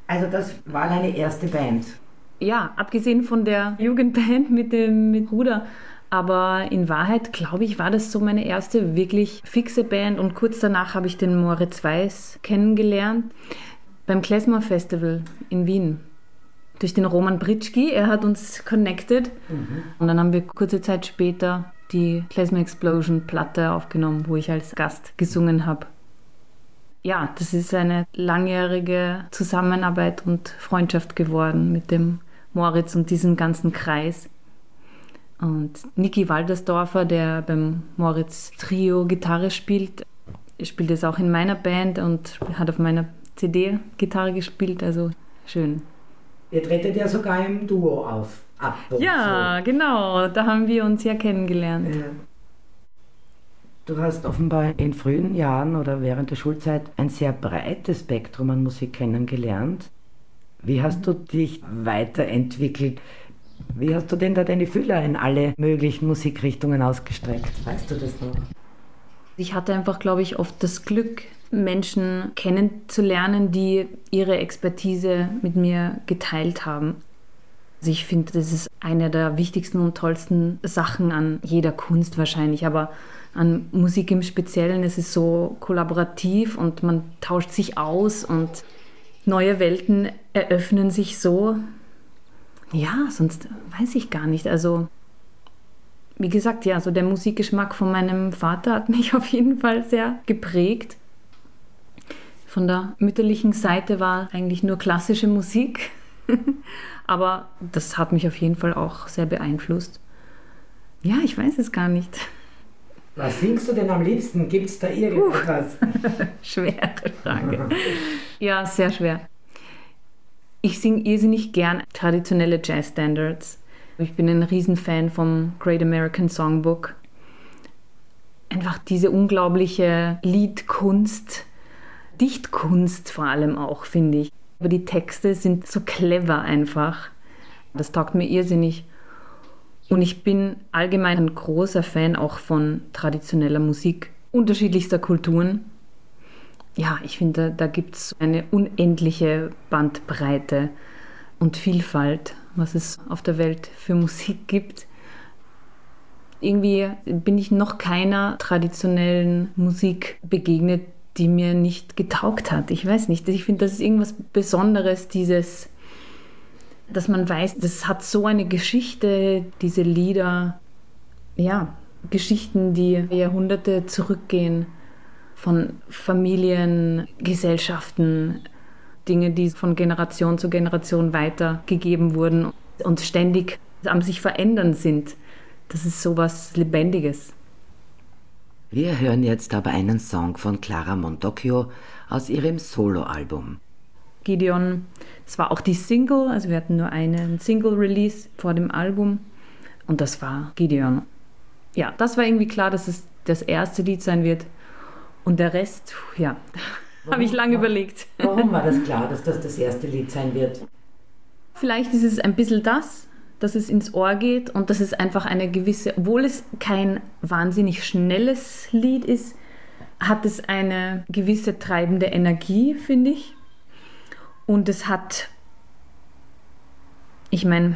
Also das war deine erste Band? Ja, abgesehen von der Jugendband mit Bruder. Aber in Wahrheit, glaube ich, war das so meine erste wirklich fixe Band. Und kurz danach habe ich den Moritz Weiß kennengelernt beim Klezmer Festival in Wien. Durch den Roman Britschki, er hat uns connected. Und dann haben wir kurze Zeit später die Klezmer Explosion Platte aufgenommen, wo ich als Gast gesungen habe. Ja, das ist eine langjährige Zusammenarbeit und Freundschaft geworden mit dem Moritz und diesem ganzen Kreis. Und Niki Waldersdorfer, der beim Moritz Trio Gitarre spielt es auch in meiner Band und hat auf meiner CD Gitarre gespielt, also schön. Ihr tretet ja sogar im Duo auf. Ab und ja, so. Genau, da haben wir uns ja kennengelernt. Du hast offenbar in frühen Jahren oder während der Schulzeit ein sehr breites Spektrum an Musik kennengelernt. Wie hast du dich weiterentwickelt? Wie hast du denn da deine Fühler in alle möglichen Musikrichtungen ausgestreckt? Weißt du das noch? Ich hatte einfach, glaube ich, oft das Glück, Menschen kennenzulernen, die ihre Expertise mit mir geteilt haben. Also ich finde, das ist eine der wichtigsten und tollsten Sachen an jeder Kunst wahrscheinlich, aber an Musik im Speziellen. Es ist so kollaborativ und man tauscht sich aus und neue Welten eröffnen sich so. Ja, sonst weiß ich gar nicht. Also, wie gesagt, ja, so der Musikgeschmack von meinem Vater hat mich auf jeden Fall sehr geprägt. Von der mütterlichen Seite war eigentlich nur klassische Musik. Aber das hat mich auf jeden Fall auch sehr beeinflusst. Ja, ich weiß es gar nicht. Was singst du denn am liebsten? Gibt es da irgendetwas? Schwere Frage. Ja, sehr schwer. Ich singe irrsinnig gern traditionelle Jazz-Standards. Ich bin ein Riesenfan vom Great American Songbook. Einfach diese unglaubliche Liedkunst, Dichtkunst vor allem auch, finde ich. Aber die Texte sind so clever einfach. Das taugt mir irrsinnig. Und ich bin allgemein ein großer Fan auch von traditioneller Musik unterschiedlichster Kulturen. Ja, ich finde, da gibt es eine unendliche Bandbreite und Vielfalt, was es auf der Welt für Musik gibt. Irgendwie bin ich noch keiner traditionellen Musik begegnet, die mir nicht getaugt hat. Ich weiß nicht, ich finde, das ist irgendwas Besonderes, dass man weiß, das hat so eine Geschichte, diese Lieder, ja, Geschichten, die Jahrhunderte zurückgehen, von Familien, Gesellschaften, Dinge, die von Generation zu Generation weitergegeben wurden und ständig am sich verändern sind. Das ist sowas Lebendiges. Wir hören jetzt aber einen Song von Clara Montocchio aus ihrem Soloalbum. Gideon, das war auch die Single, also wir hatten nur einen Single-Release vor dem Album und das war Gideon. Ja, das war irgendwie klar, dass es das erste Lied sein wird und der Rest, ja, habe ich lange überlegt. Warum war das klar, dass das das erste Lied sein wird? Vielleicht ist es ein bisschen dass es ins Ohr geht und dass es einfach eine gewisse, obwohl es kein wahnsinnig schnelles Lied ist, hat es eine gewisse treibende Energie, finde ich. Und es hat, ich meine,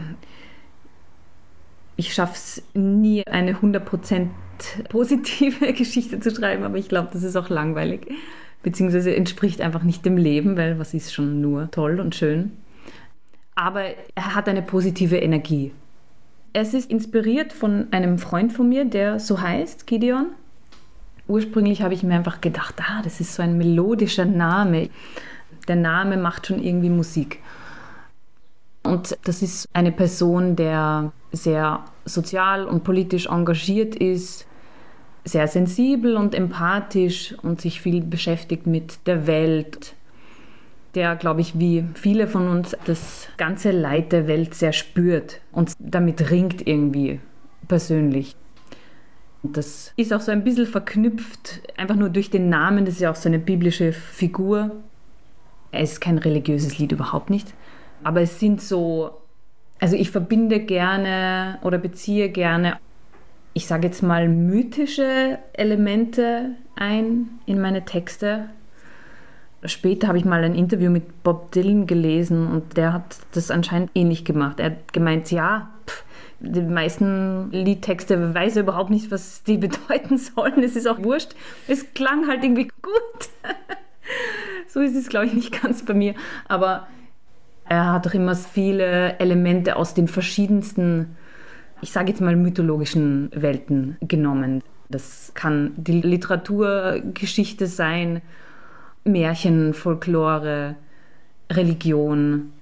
ich schaffe es nie, eine 100% positive Geschichte zu schreiben, aber ich glaube, das ist auch langweilig, beziehungsweise entspricht einfach nicht dem Leben, weil was ist schon nur toll und schön. Aber er hat eine positive Energie. Es ist inspiriert von einem Freund von mir, der so heißt, Gideon. Ursprünglich habe ich mir einfach gedacht, das ist so ein melodischer Name. Der Name macht schon irgendwie Musik. Und das ist eine Person, der sehr sozial und politisch engagiert ist, sehr sensibel und empathisch und sich viel beschäftigt mit der Welt. Der, glaube ich, wie viele von uns das ganze Leid der Welt sehr spürt und damit ringt irgendwie persönlich. Und das ist auch so ein bisschen verknüpft, einfach nur durch den Namen, das ist ja auch so eine biblische Figur. Es ist kein religiöses Lied, überhaupt nicht. Aber es sind so, also ich verbinde gerne oder beziehe gerne, ich sage jetzt mal, mythische Elemente ein in meine Texte. Später habe ich mal ein Interview mit Bob Dylan gelesen und der hat das anscheinend ähnlich gemacht. Er hat gemeint, die meisten Liedtexte weiß er überhaupt nicht, was die bedeuten sollen. Es ist auch wurscht. Es klang halt irgendwie gut. So ist es, glaube ich, nicht ganz bei mir. Aber er hat auch immer viele Elemente aus den verschiedensten, ich sage jetzt mal, mythologischen Welten genommen. Das kann die Literaturgeschichte sein, Märchen, Folklore, Religion.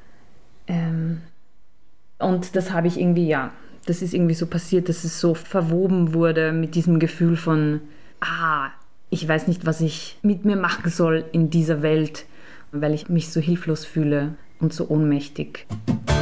Und das habe ich irgendwie, das ist irgendwie so passiert, dass es so verwoben wurde mit diesem Gefühl von, ich weiß nicht, was ich mit mir machen soll in dieser Welt, weil ich mich so hilflos fühle und so ohnmächtig.